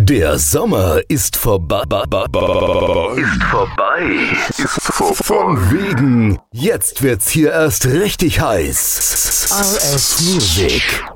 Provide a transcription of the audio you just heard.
Der Sommer ist vorbei. Von wegen, jetzt wird's hier erst richtig heiß. RS Music.